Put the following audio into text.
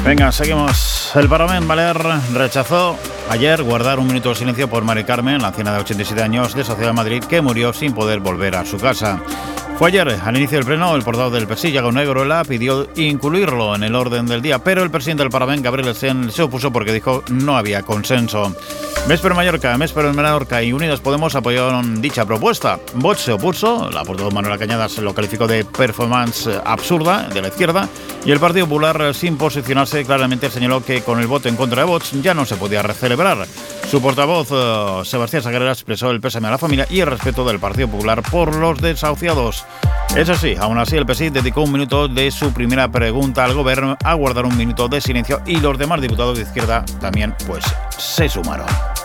Venga, seguimos. El Parlament Balear rechazó ayer guardar un minuto de silencio por Mari Carmen, la anciana de 87 años de Sociedad de Madrid, que murió sin poder volver a su casa. Fue ayer, al inicio del pleno, el portavoz del PSI, Iago Negueruela, pidió incluirlo en el orden del día, pero el presidente del Parlament, Gabriel Sen, se opuso porque dijo no había consenso. Més per Mallorca, Més per Menorca y Unidas Podemos apoyaron dicha propuesta. Vox se opuso, la portavoz Manuela Cañadas lo calificó de performance absurda de la izquierda, y el Partido Popular, sin posicionarse claramente, señaló que con el voto en contra de Vox ya no se podía celebrar. Su portavoz, Sebastián Sagrera, expresó el pésame a la familia y el respeto del Partido Popular por los desahuciados. Eso sí, aún así el PSI dedicó un minuto de su primera pregunta al gobierno a guardar un minuto de silencio y los demás diputados de izquierda también pues se sumaron.